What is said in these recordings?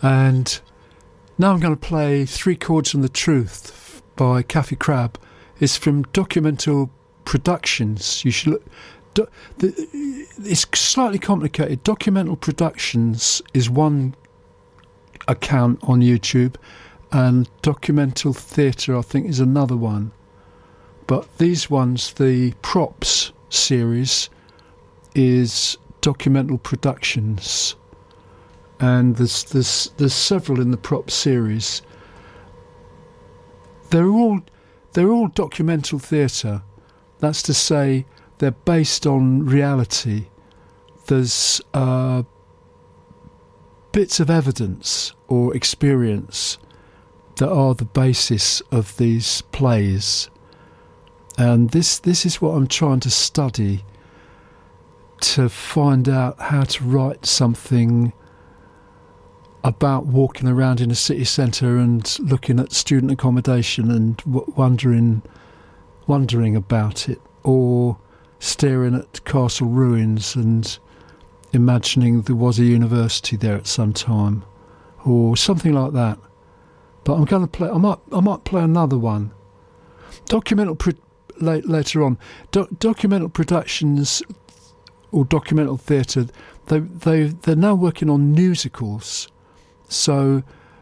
And now I'm going to play Three Chords and the Truth by Kathy Crabb. It's from Documental Productions. You should look. It's slightly complicated. Documental Productions is one account on YouTube, and Documental Theatre, I think, is another one. But these ones, the Props series, is Documental Productions, and there's several in the Props series. They're all documental theatre. That's to say, they're based on reality. There's bits of evidence or experience that are the basis of these plays. And this is what I'm trying to study, to find out how to write something about walking around in a city centre and looking at student accommodation and wondering about it, or staring at castle ruins and imagining there was a university there at some time, or something like that. But I'm going to play. I might play another one. Later on. Documental Productions or documental theatre. They're now working on musicals. So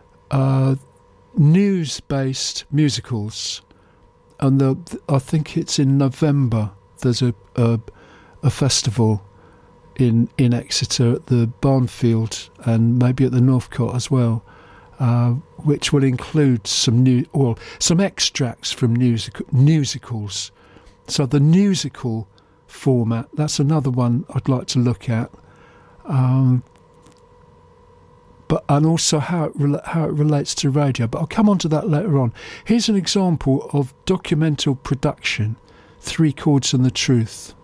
news-based musicals, and I think it's in November. There's a festival in Exeter at the Barnfield, and maybe at the Northcote as well, which will include some extracts from musicals. So the musical format, that's another one I'd like to look at. And also how it relates to radio. But I'll come on to that later on. Here's an example of documental production, Three Chords and the Truth.